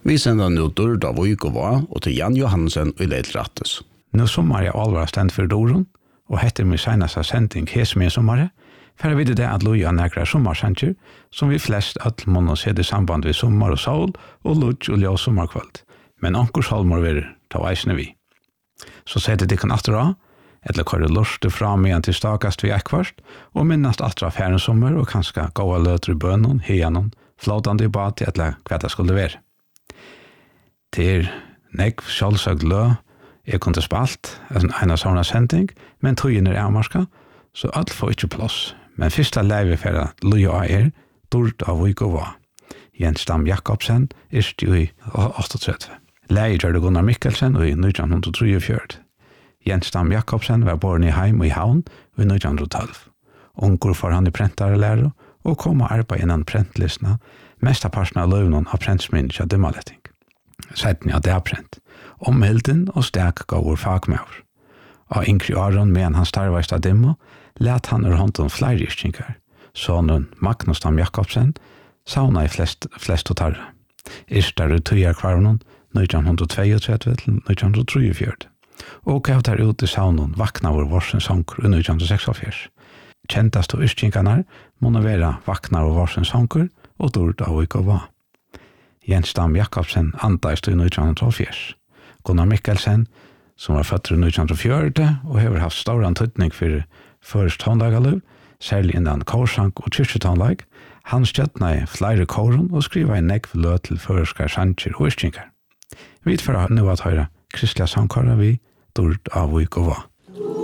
Vi sender nu Durd av Vujkova og til Jan Johansen i Leitrattus. Nå sommer jeg alvor stendt for Dorun, og heter min seneste sending hes med sommeret, for jeg vet det at Luja nekrar sommersanger, som vi flest alle måneder ser i samband ved sommer og sol, og lutj og ljøs sommerkvöld. Men ankurs holmor vil ta veisne vi. Så setter de kan atra, eller kører lorste fram igjen til stakast vi ekkvart, og minnast atra færen sommer, og kanskje gåa løter i bønnen, hianon, flåtande i bad, eller hva det skulle være. Til nekv sjálfsagt lø, jeg kunne spalt en av sånne sending, men tøyen avmarska, så alt får ikke plass. Men første leive for at Luja Durd av Vujkova. Jens Dam Jakobsen jo i 38. Leie gjør det Gunnar Mikkelsen i 1943. Jens Dam Jakobsen var born i heim og i havn i 1912. Ungur får han i prentare lærer, og kom og arbeid innan prentlistene, mest av parten av løvnen av prentsminnet av dømmaletting. Seiten av det prent. Omhilden og stek gav fagmøver. Av yngre åren med han starveist av dimma, let han ur hånden flere yrkinger. Sonen Magnus Dam Jakobsen sauna i flest og tarre. Yrster ut tøyer kvarvnen 1932-1943. Og gav der ut i saunen vakna vår varsens sanker i 1946. Kjentast og yrkingarna må være vakna vår varsens sanker og Durd av Vujkova. Jens Dam Jakobsen andaist i 1912. Gunnar Mikkelsen, som var født i 1904 og har haft stor antydning for først håndlagaløv, særlig innan korsang og kyrkjetåndlag, han stjøtna i flere koren og skriva i nekv lø til føreskar sanger og yrkingar. Vi får nå at høyre kristelig sangkåre vi Durd av Vujkova.